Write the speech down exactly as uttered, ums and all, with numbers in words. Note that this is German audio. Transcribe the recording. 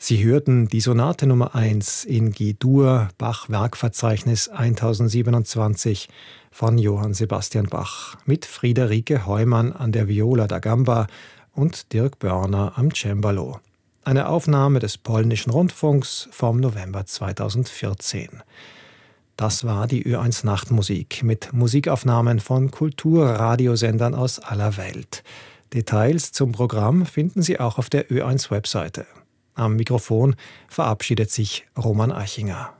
Sie hörten die Sonate Nummer eins in G-Dur, Bach-Werkverzeichnis tausendsiebenundzwanzig von Johann Sebastian Bach mit Friederike Heumann an der Viola da Gamba und Dirk Börner am Cembalo. Eine Aufnahme des polnischen Rundfunks vom November zweitausendvierzehn. Das war die Ö eins Nachtmusik mit Musikaufnahmen von Kulturradiosendern aus aller Welt. Details zum Programm finden Sie auch auf der Ö eins Webseite. Am Mikrofon verabschiedet sich Roman Eichinger.